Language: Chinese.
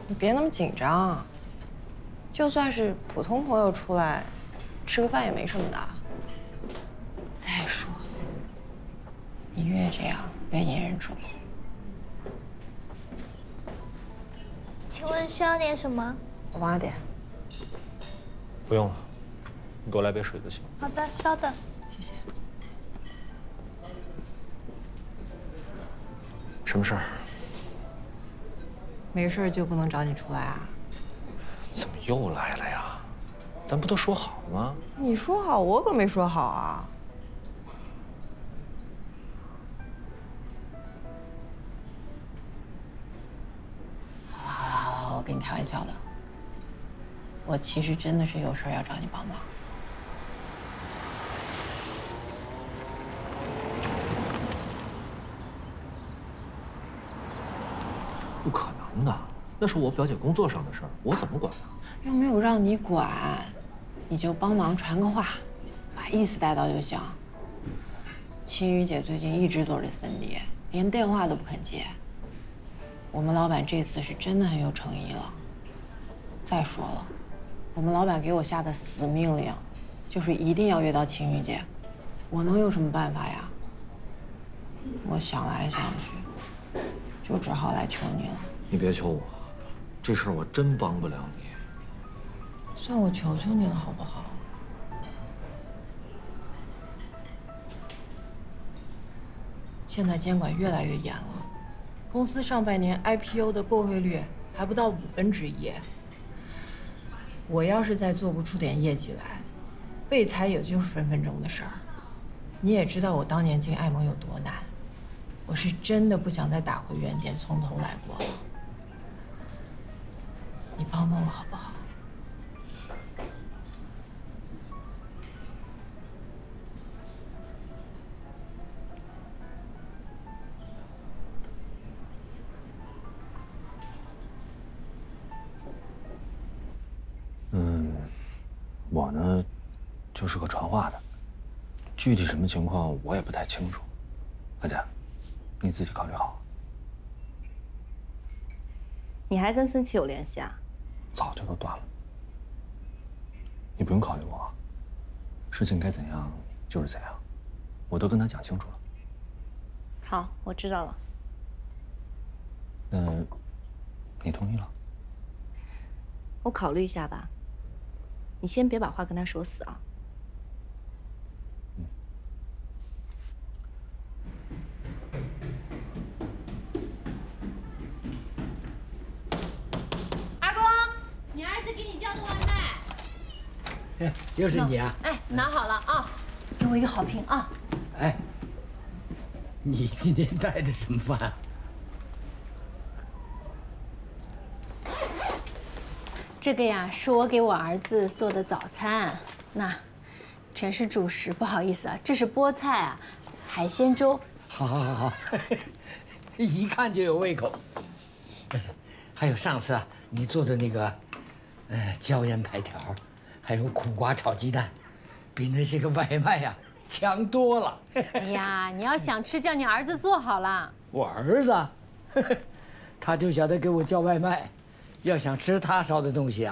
你别那么紧张，就算是普通朋友出来吃个饭也没什么的。再说，你越这样越引人注意。 请问需要点什么？ 我帮他点。 不用了，你给我来杯水就行。 好的，稍等。 谢谢。 什么事儿？ 没事就不能找你出来啊？ 怎么又来了呀？咱不都说好了吗？ 你说好，我可没说好啊。好了，我跟你开玩笑的。我其实真的是有事要找你帮忙。 不可能的，那是我表姐工作上的事儿，我怎么管呢？ 又没有让你管，你就帮忙传个话，把意思带到就行。青雨姐最近一直躲着森迪，连电话都不肯接。我们老板这次是真的很有诚意了。再说了，我们老板给我下的死命令，就是一定要约到青雨姐，我能有什么办法呀？我想来想去，就只好来求你了。 你别求我，这事儿我真帮不了你。 算我求求你了，好不好？现在监管越来越严了，公司上半年 IPO 的过会率还不到1/5。我要是再做不出点业绩来，被裁也就是分分钟的事儿。你也知道我当年进爱盟有多难，我是真的不想再打回原点，从头来过了。你帮帮我好不好？ 我呢，就是个传话的，具体什么情况我也不太清楚。大姐，你自己考虑好。 你还跟孙琦有联系啊？ 早就都断了。你不用考虑我，事情该怎样就是怎样，我都跟他讲清楚了。 好，我知道了。 那，你同意了？ 我考虑一下吧。你先别把话跟他说死啊。 阿公，你儿子给你叫的外卖。 哎，又是你啊！ 哎，拿好了啊，给我一个好评啊！ 哎，你今天带的什么饭啊？ 这个呀，是我给我儿子做的早餐，那全是主食，不好意思啊，这是菠菜啊，海鲜粥。 好，一看就有胃口。还有上次啊，你做的那个，椒盐排条，还有苦瓜炒鸡蛋，比那些个外卖呀强多了。 哎呀，你要想吃，叫你儿子做好了。 我儿子，他就晓得给我叫外卖，要想吃他烧的东西啊。